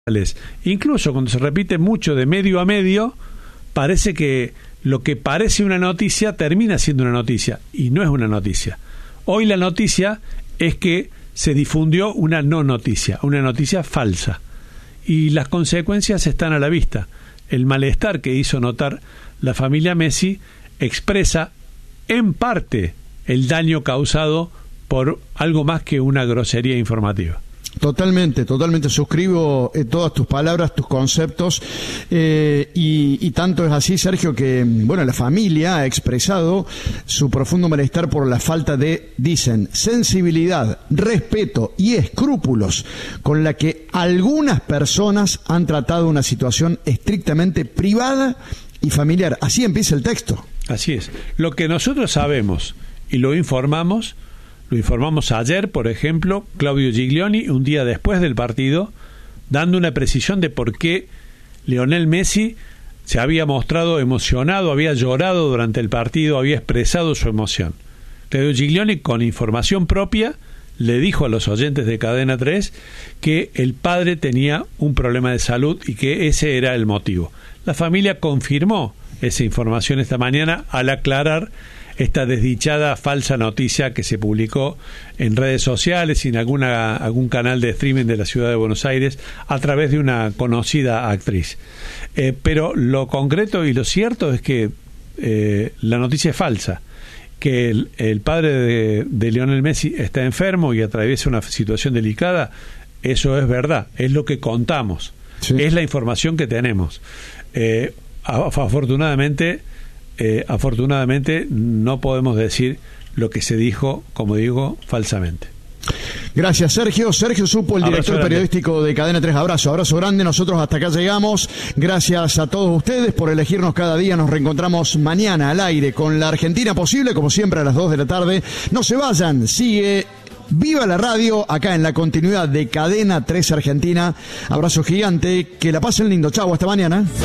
Incluso cuando se repite mucho de medio a medio, parece que lo que parece una noticia termina siendo una noticia, y no es una noticia. Hoy la noticia es que se difundió una no noticia, una noticia falsa, y las consecuencias están a la vista. El malestar que hizo notar la familia Messi expresa en parte el daño causado por algo más que una grosería informativa. Totalmente suscribo todas tus palabras, tus conceptos, y tanto es así, Sergio, que la familia ha expresado su profundo malestar por la falta de, dicen, sensibilidad, respeto y escrúpulos con la que algunas personas han tratado una situación estrictamente privada y familiar. Así empieza el texto. Así es. Lo que nosotros sabemos y lo informamos ayer, por ejemplo, Claudio Giglioni, un día después del partido, dando una precisión de por qué Lionel Messi se había mostrado emocionado, había llorado durante el partido, había expresado su emoción. Claudio Giglioni, con información propia, le dijo a los oyentes de Cadena 3 que el padre tenía un problema de salud y que ese era el motivo. La familia confirmó esa información esta mañana al aclarar esta desdichada falsa noticia que se publicó en redes sociales y en algún canal de streaming de la ciudad de Buenos Aires a través de una conocida actriz. Pero lo concreto y lo cierto es que la noticia es falsa, que el padre de Lionel Messi está enfermo y atraviesa una situación delicada. Eso es verdad, es lo que contamos, sí. Es la información que tenemos. Afortunadamente no podemos decir lo que se dijo, como digo, falsamente. Gracias, Sergio. Sergio Supo, el director periodístico de Cadena 3. Abrazo grande. Nosotros hasta acá llegamos. Gracias a todos ustedes por elegirnos cada día. Nos reencontramos mañana al aire con La Argentina Posible, como siempre a las 2 de la tarde. No se vayan, sigue Viva la Radio acá en la continuidad de Cadena 3 Argentina. Abrazo gigante, que la pasen lindo. Chau, hasta mañana.